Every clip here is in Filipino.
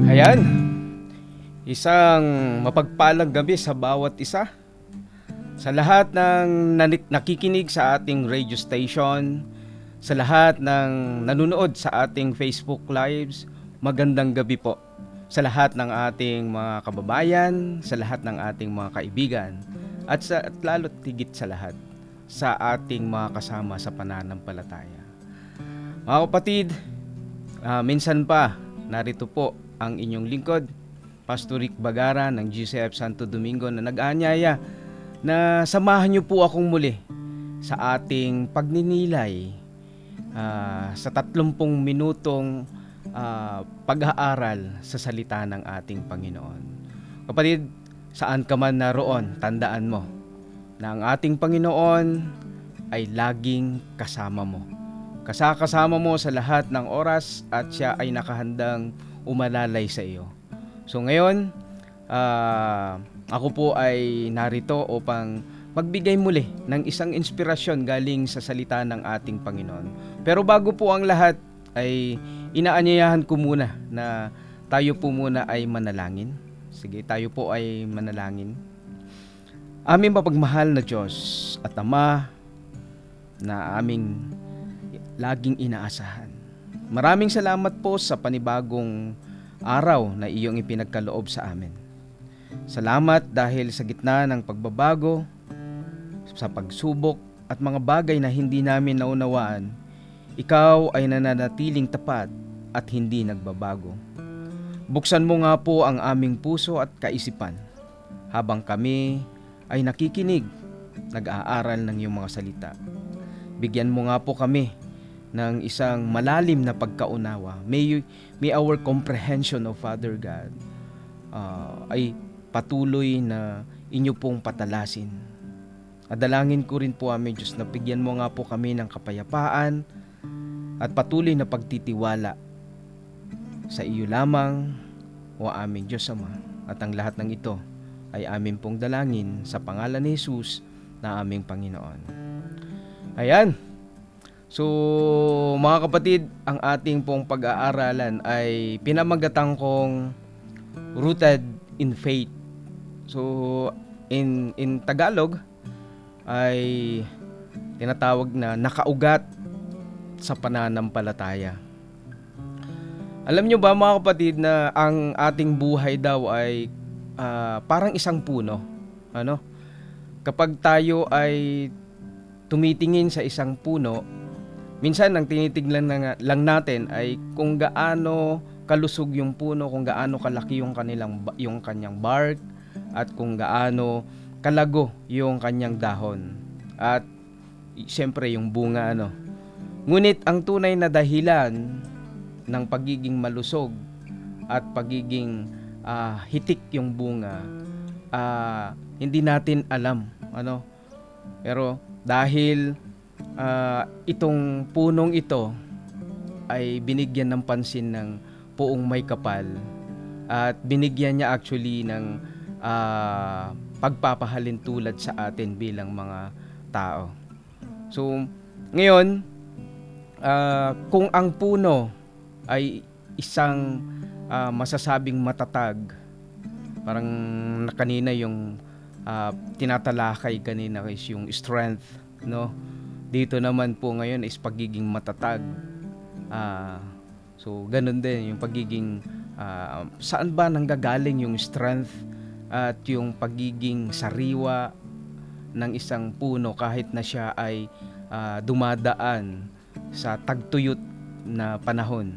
Ayan, isang mapagpalang gabi sa bawat isa. Sa lahat ng nakikinig sa ating radio station, sa lahat ng nanonood sa ating Facebook Lives, magandang gabi po. Sa lahat ng ating mga kababayan, sa lahat ng ating mga kaibigan, at lalo't higit sa lahat, sa ating mga kasama sa pananampalataya. Mga kapatid, minsan pa, narito po ang inyong lingkod, Pastor Rick Bagara ng GCF Santo Domingo na nag-aanyaya na samahan niyo po akong muli sa ating pagninilay sa 30 minutong pag-aaral sa salita ng ating Panginoon. Kapatid, saan ka man naroon, tandaan mo na ang ating Panginoon ay laging kasama mo. Kasama mo sa lahat ng oras at siya ay nakahandang umalalay sa iyo. So ngayon, ako po ay narito upang magbigay muli ng isang inspirasyon galing sa salita ng ating Panginoon. Pero bago po ang lahat ay inaanyayahan ko muna na tayo po muna ay manalangin. Sige, tayo po ay manalangin. Aming mapagmahal na Diyos at Ama na aming laging inaasahan. Maraming salamat po sa panibagong araw na iyong ipinagkaloob sa amin. Salamat dahil sa gitna ng pagbabago, sa pagsubok at mga bagay na hindi namin naunawaan, ikaw ay nananatiling tapat at hindi nagbabago. Buksan mo nga po ang aming puso at kaisipan habang kami ay nakikinig, nag-aaral ng iyong mga salita. Bigyan mo nga po kami ng isang malalim na pagkaunawa. May our comprehension of Father God ay patuloy na inyo pong patalasin. Adalangin ko rin po aming Diyos na bigyan mo nga po kami ng kapayapaan at patuloy na pagtitiwala sa iyo lamang, o aming Diyos Ama. At ang lahat ng ito ay amin pong dalangin sa pangalan ni Jesus na aming Panginoon. Ayan. So mga kapatid, ang ating pong pag-aaralan ay pinamagatan kong Rooted in Faith. So in Tagalog ay tinatawag na nakaugat sa pananampalataya. Alam nyo ba mga kapatid na ang ating buhay daw ay parang isang puno. Kapag tayo ay tumitingin sa isang puno, minsan ang tinitignan lang natin ay kung gaano kalusog yung puno, kung gaano kalaki yung kanyang bark, at kung gaano kalago yung kanyang dahon. At siyempre yung bunga Ngunit ang tunay na dahilan ng pagiging malusog at pagiging hitik yung bunga, hindi natin alam. Pero dahil itong punong ito ay binigyan ng pansin ng Poong May Kapal at binigyan niya actually ng pagpapahalin tulad sa atin bilang mga tao. So ngayon, kung ang puno ay isang masasabing matatag, parang kanina yung tinatalakay kanina is yung strength, dito naman po ngayon is pagiging matatag. So ganun din yung pagiging saan ba nanggagaling yung strength at yung pagiging sariwa ng isang puno kahit na siya ay dumadaan sa tagtuyot na panahon.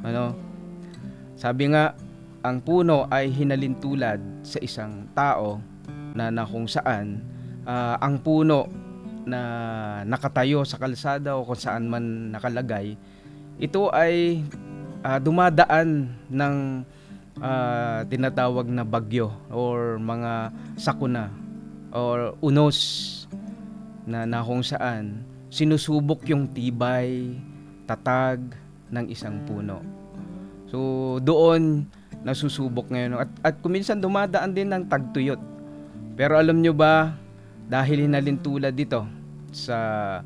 Sabi nga, ang puno ay hinalintulad sa isang tao na kung saan ang puno na nakatayo sa kalsada o kung saan man nakalagay, ito ay dumadaan ng tinatawag na bagyo or mga sakuna or unos na kung saan sinusubok yung tibay, tatag ng isang puno. So doon nasusubok ngayon at kuminsan dumadaan din ng tagtuyot. Pero alam nyo ba, dahil hinalintulad dito sa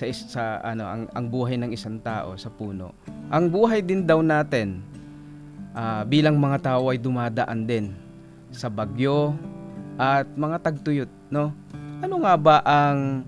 ang buhay ng isang tao sa puno, ang buhay din daw natin bilang mga tao ay dumadaan din sa bagyo at mga tagtuyot, no? Ano nga ba ang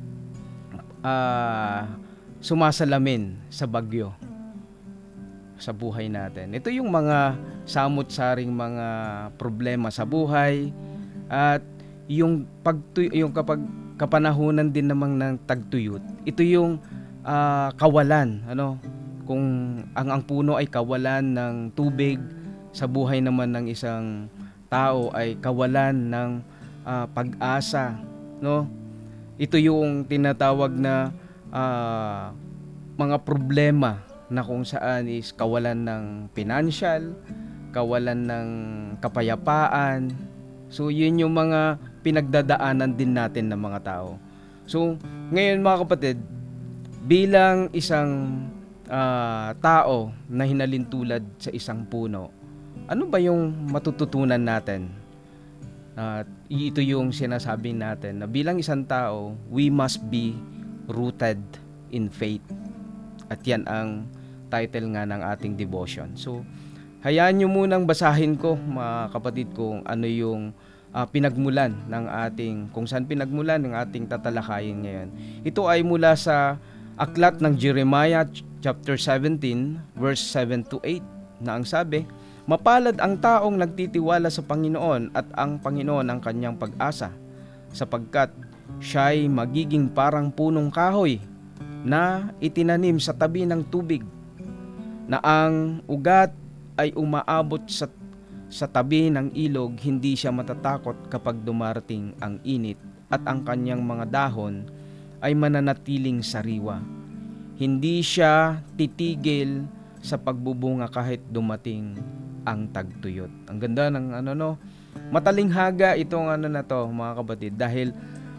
sumasalamin sa bagyo sa buhay natin? Ito yung mga samot-saring mga problema sa buhay at yung yung kapag kapanahunan din namang ng tagtuyot. Ito yung kawalan, ano? Kung ang puno ay kawalan ng tubig, sa buhay naman ng isang tao ay kawalan ng pag-asa, no? Ito yung tinatawag na mga problema na kung saan is kawalan ng financial, kawalan ng kapayapaan. So yun yung mga pinagdadaanan din natin ng mga tao. So ngayon mga kapatid, bilang isang tao na hinalintulad sa isang puno, ano ba yung matututunan natin? Ito yung sinasabi natin na bilang isang tao, we must be rooted in faith. At yan ang title nga ng ating devotion. So, hayaan nyo munang basahin ko, mga kapatid, kung ano yung pinagmulan ng kung saan pinagmulan ng ating tatalakayin ngayon. Ito ay mula sa aklat ng Jeremiah chapter 17 verse 7 to 8 na ang sabi, "Mapalad ang taong nagtitiwala sa Panginoon at ang Panginoon ang kanyang pag-asa, sapagkat siya'y magiging parang punong kahoy na itinanim sa tabi ng tubig, na ang ugat ay umaabot sa tabi ng ilog, hindi siya matatakot kapag dumarating ang init, at ang kanyang mga dahon ay mananatiling sariwa. Hindi siya titigil sa pagbubunga kahit dumating ang tagtuyot." Ang ganda ng matalinghaga itong na to, mga kapatid, dahil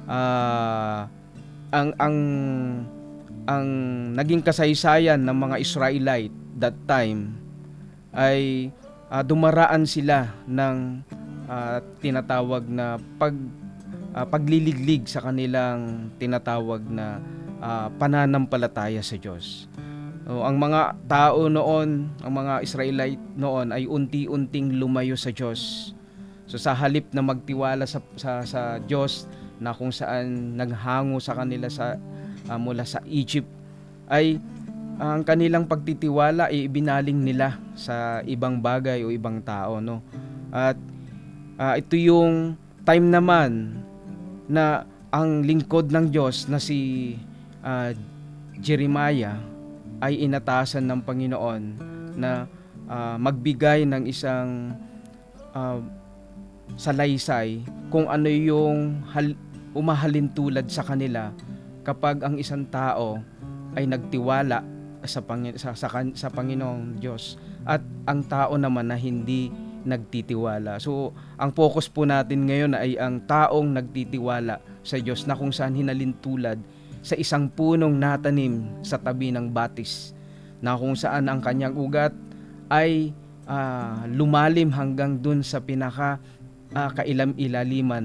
ang naging kasaysayan ng mga Israelite that time ay dumaraan sila ng tinatawag na pagliliglig sa kanilang tinatawag na pananampalataya sa Diyos. Ang mga tao noon, ang mga Israelite noon ay unti-unting lumayo sa Diyos. So sa halip na magtiwala sa Diyos na kung saan naghango sa kanila mula sa Egypt, ay ang kanilang pagtitiwala ay ibinaling nila sa ibang bagay o ibang tao, no? At ito yung time naman na ang lingkod ng Diyos na si Jeremiah ay inatasan ng Panginoon na magbigay ng isang salaysay kung ano yung umahalintulad sa kanila kapag ang isang tao ay nagtiwala sa Panginoong Diyos, at ang tao naman na hindi nagtitiwala. So ang focus po natin ngayon ay ang taong nagtitiwala sa Diyos, na kung saan hinalintulad sa isang punong natanim sa tabi ng batis, na kung saan ang kanyang ugat ay lumalim hanggang dun sa pinaka kailam-ilaliman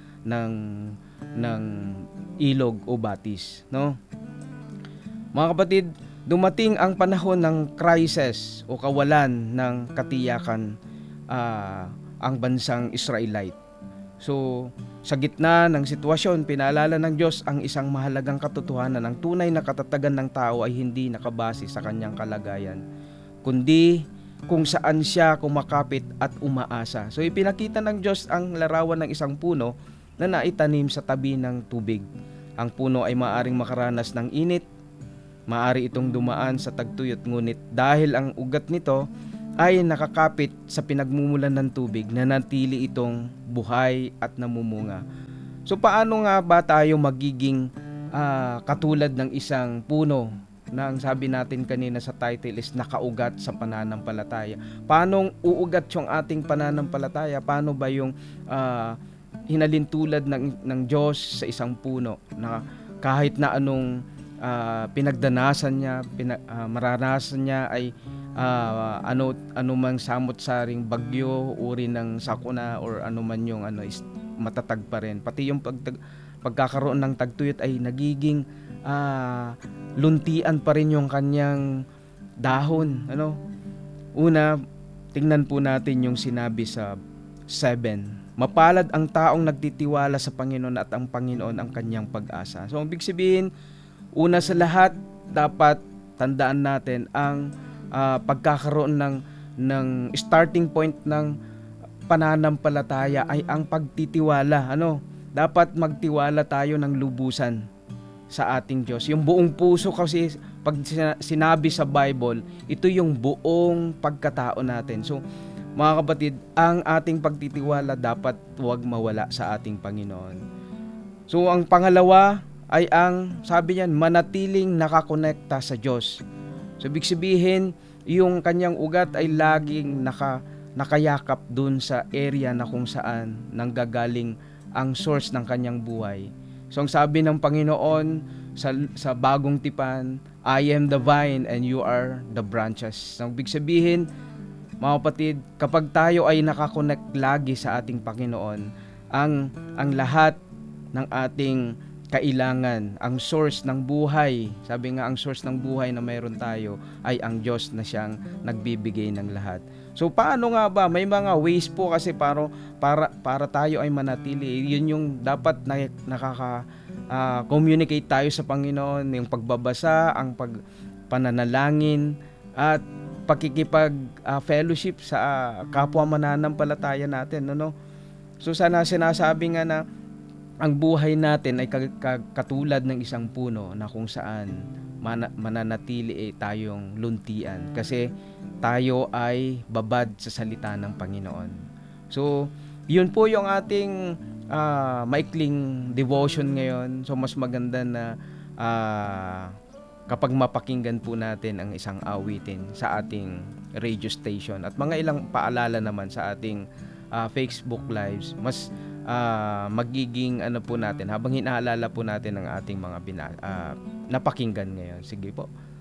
ng ilog o batis, no? Mga kapatid, dumating ang panahon ng crisis o kawalan ng katiyakan ang bansang Israelite. So, sa gitna ng sitwasyon, pinaalala ng Diyos ang isang mahalagang katotohanan: ang tunay na katatagan ng tao ay hindi nakabase sa kanyang kalagayan, kundi kung saan siya kumakapit at umaasa. So, ipinakita ng Diyos ang larawan ng isang puno na naitanim sa tabi ng tubig. Ang puno ay maaaring makaranas ng init, maaari itong dumaan sa tagtuyot, ngunit dahil ang ugat nito ay nakakapit sa pinagmumulan ng tubig, nanatili itong buhay at namumunga. So paano nga ba tayo magiging katulad ng isang puno na ang sabi natin kanina sa title is nakaugat sa pananampalataya? Paano uugat yung ating pananampalataya? Paano ba yung hinalintulad ng Diyos sa isang puno na kahit na anong pinagdanasan niya, maranasan niya ay ano mang samot-saring bagyo, uri ng sakuna or ano man yung is matatag pa rin. Pati yung pagkakaroon ng tagtuyot ay nagiging luntian pa rin yung kanyang dahon, Una, tingnan po natin yung sinabi sa 7. Mapalad ang taong nagtitiwala sa Panginoon at ang Panginoon ang kanyang pag-asa. So, ibig sabihin, una sa lahat, dapat tandaan natin ang pagkakaroon ng starting point ng pananampalataya ay ang pagtitiwala. Dapat magtiwala tayo ng lubusan sa ating Diyos. Yung buong puso kasi pag sinabi sa Bible, ito yung buong pagkatao natin. So, mga kapatid, ang ating pagtitiwala dapat huwag mawala sa ating Panginoon. So, ang pangalawa ay ang, sabi niyan, manatiling nakakonekta sa Diyos. So, ibig sabihin, yung kanyang ugat ay laging nakayakap dun sa area na kung saan nanggagaling ang source ng kanyang buhay. So, ang sabi ng Panginoon sa bagong tipan, I am the vine and you are the branches. So, ibig sabihin, mga kapatid, kapag tayo ay nakakonect lagi sa ating Panginoon, ang lahat ng ating kailangan, ang source ng buhay, sabi nga ang source ng buhay na mayroon tayo ay ang Diyos na siyang nagbibigay ng lahat. So paano nga ba? May mga ways po kasi para tayo ay manatili. Yun yung dapat communicate tayo sa Panginoon, yung pagbabasa, ang pananalangin at pakikipag fellowship sa kapwa mananampalataya natin, So sana sinasabi nga na ang buhay natin ay katulad ng isang puno na kung saan mananatili tayong luntian kasi tayo ay babad sa salita ng Panginoon. So yun po yung ating maikling devotion ngayon. So mas maganda na kapag mapakinggan po natin ang isang awitin sa ating radio station at mga ilang paalala naman sa ating Facebook lives, mas magiging po natin habang inaalala po natin ang ating mga napakinggan ngayon. Sige po.